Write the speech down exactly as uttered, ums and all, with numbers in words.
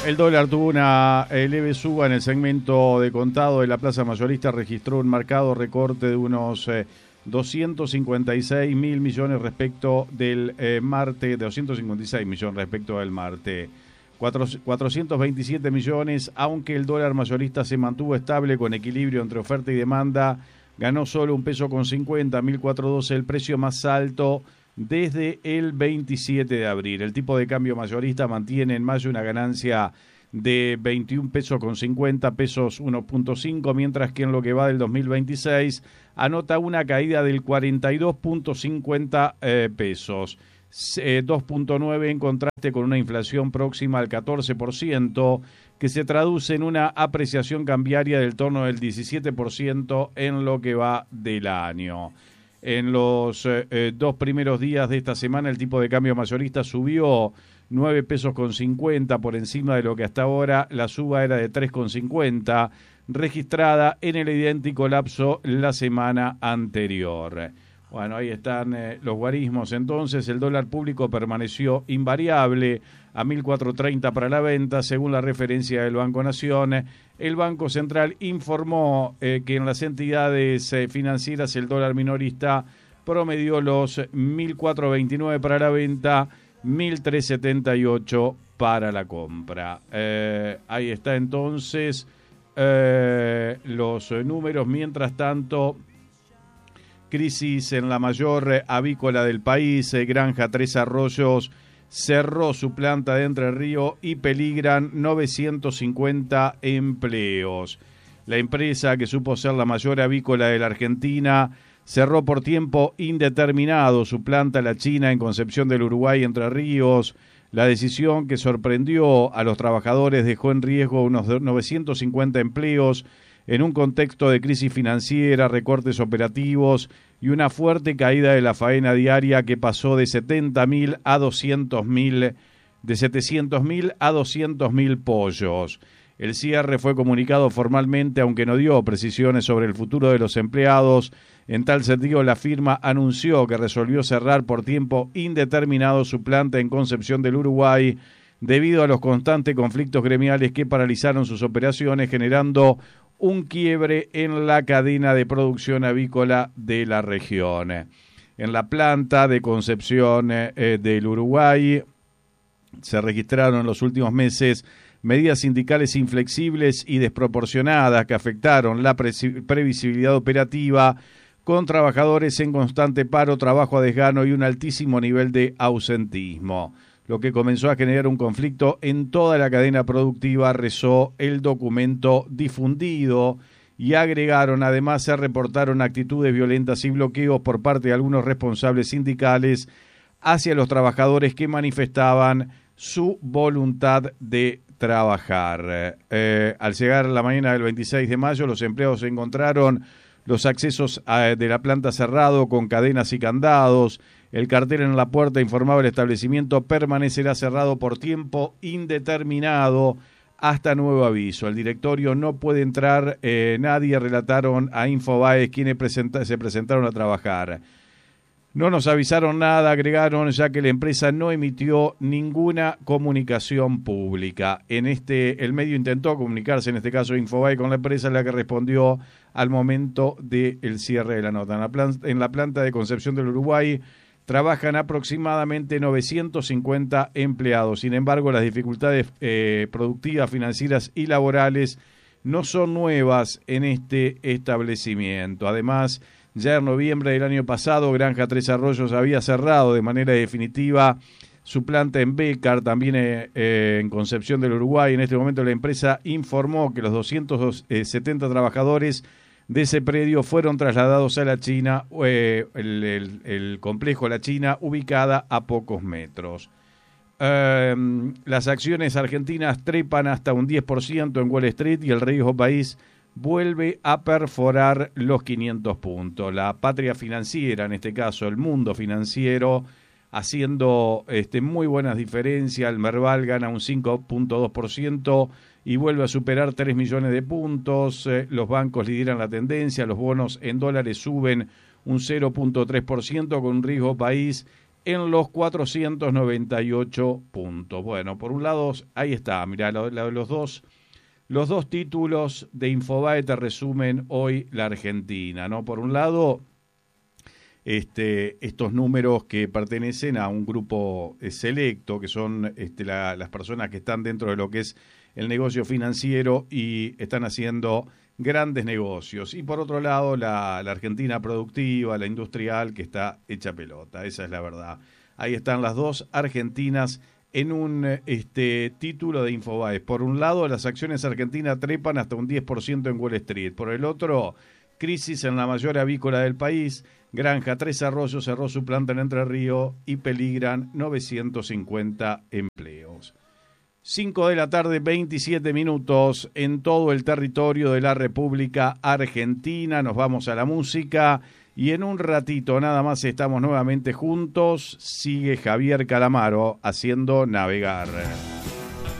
El dólar tuvo una eh, leve suba en el segmento de contado de la plaza mayorista, registró un marcado recorte de unos eh, doscientos cincuenta y seis mil millones respecto del eh, martes, de doscientos cincuenta y seis millones respecto del martes. cuatrocientos veintisiete millones, aunque el dólar mayorista se mantuvo estable con equilibrio entre oferta y demanda, ganó solo un peso con cincuenta, mil cuatrocientos doce, el precio más alto desde el veintisiete de abril. El tipo de cambio mayorista mantiene en mayo una ganancia de veintiún pesos con cincuenta, pesos uno punto cinco, mientras que en lo que va del dos mil veintiséis anota una caída del cuarenta y dos punto cincuenta eh, pesos. Eh, dos punto nueve en contraste con una inflación próxima al catorce por ciento, que se traduce en una apreciación cambiaria del torno del diecisiete por ciento en lo que va del año. En los eh, dos primeros días de esta semana el tipo de cambio mayorista subió nueve pesos con cincuenta por encima de lo que hasta ahora la suba era de tres con cincuenta, registrada en el idéntico lapso la semana anterior. Bueno, ahí están eh, los guarismos. Entonces, el dólar público permaneció invariable a mil cuatrocientos treinta para la venta, según la referencia del Banco Nación. El Banco Central informó eh, que en las entidades eh, financieras el dólar minorista promedió los mil cuatrocientos veintinueve para la venta, mil trescientos setenta y ocho para la compra. Eh, ahí está entonces eh, los eh, números. Mientras tanto, crisis en la mayor avícola del país. eh, Granja Tres Arroyos cerró su planta de Entre Ríos y peligran novecientos cincuenta empleos. La empresa, que supo ser la mayor avícola de la Argentina, cerró por tiempo indeterminado su planta La China en Concepción del Uruguay, Entre Ríos. La decisión, que sorprendió a los trabajadores, dejó en riesgo unos novecientos cincuenta empleos en un contexto de crisis financiera, recortes operativos y una fuerte caída de la faena diaria que pasó de setenta mil a doscientos mil, de setecientos mil a doscientos mil pollos. El cierre fue comunicado formalmente, aunque no dio precisiones sobre el futuro de los empleados. En tal sentido, la firma anunció que resolvió cerrar por tiempo indeterminado su planta en Concepción del Uruguay debido a los constantes conflictos gremiales que paralizaron sus operaciones, generando un quiebre en la cadena de producción avícola de la región. En la planta de Concepción eh, del Uruguay se registraron en los últimos meses medidas sindicales inflexibles y desproporcionadas que afectaron la pre- previsibilidad operativa, con trabajadores en constante paro, trabajo a desgano y un altísimo nivel de ausentismo, lo que comenzó a generar un conflicto en toda la cadena productiva, rezó el documento difundido, y agregaron, además se reportaron actitudes violentas y bloqueos por parte de algunos responsables sindicales hacia los trabajadores que manifestaban su voluntad de trabajar. Eh, al llegar la mañana del veintiséis de mayo, los empleados encontraron los accesos a, de la planta cerrado con cadenas y candados. El cartel en la puerta informaba: el establecimiento permanecerá cerrado por tiempo indeterminado hasta nuevo aviso. El directorio no puede entrar eh, nadie, relataron a Infobae quienes presenta, se presentaron a trabajar. No nos avisaron nada, agregaron, ya que la empresa no emitió ninguna comunicación pública. En este, el medio intentó comunicarse, en este caso Infobae, con la empresa, la que respondió al momento del cierre de la nota. En la, plan, en la planta de Concepción del Uruguay trabajan aproximadamente novecientos cincuenta empleados. Sin embargo, las dificultades eh, productivas, financieras y laborales no son nuevas en este establecimiento. Además, ya en noviembre del año pasado, Granja Tres Arroyos había cerrado de manera definitiva su planta en Bécar, también eh, eh, en Concepción del Uruguay. En este momento la empresa informó que los doscientos setenta trabajadores de ese predio fueron trasladados a La China, eh, el, el, el complejo La China, ubicada a pocos metros. Eh, las acciones argentinas trepan hasta un diez por ciento en Wall Street y el riesgo país vuelve a perforar los quinientos puntos. La patria financiera, en este caso el mundo financiero, haciendo este, muy buenas diferencias. El Merval gana un cinco punto dos por ciento y vuelve a superar tres millones de puntos. Eh, los bancos lideran la tendencia, los bonos en dólares suben un cero punto tres por ciento con un riesgo país en los cuatrocientos noventa y ocho puntos. Bueno, por un lado, ahí está, mirá, lo, lo, los dos... Los dos títulos de Infobae te resumen hoy la Argentina, ¿no? Por un lado, este, estos números que pertenecen a un grupo selecto, que son este, la, las personas que están dentro de lo que es el negocio financiero y están haciendo grandes negocios. Y por otro lado, la, la Argentina productiva, la industrial, que está hecha pelota, esa es la verdad. Ahí están las dos Argentinas en un este, título de Infobae. Por un lado, las acciones argentinas trepan hasta un diez por ciento en Wall Street. Por el otro, crisis en la mayor avícola del país. Granja Tres Arroyos cerró su planta en Entre Ríos y peligran novecientos cincuenta empleos. cinco de la tarde, veintisiete minutos en todo el territorio de la República Argentina. Nos vamos a la música. Y en un ratito nada más estamos nuevamente juntos. Sigue Javier Calamaro haciendo Navegar.